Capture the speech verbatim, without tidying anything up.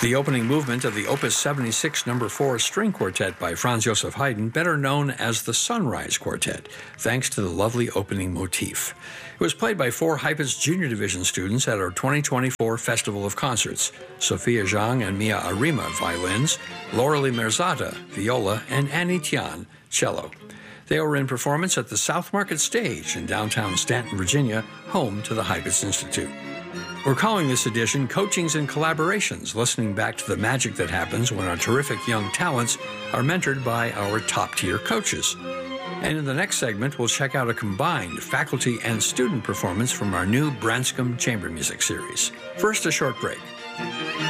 The opening movement of the Opus seventy-six number four string quartet by Franz Joseph Haydn, better known as the Sunrise Quartet, thanks to the lovely opening motif. It was played by four Heifetz Junior Division students at our twenty twenty-four Festival of Concerts: Sophia Zhang and Mia Arima, violins, Loralie Merzata, viola, and Annie Tian, cello. They were in performance at the South Market Stage in downtown Stanton, Virginia, home to the Heifetz Institute. We're calling this edition Coachings and Collaborations, listening back to the magic that happens when our terrific young talents are mentored by our top-tier coaches. And in the next segment, we'll check out a combined faculty and student performance from our new Branscombe Chamber Music series. First, a short break.